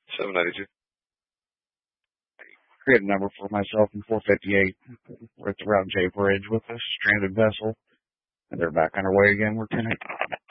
792. Create a number for myself in 458. We're at the Route J Bridge with a stranded vessel, and they're back underway again, Lieutenant.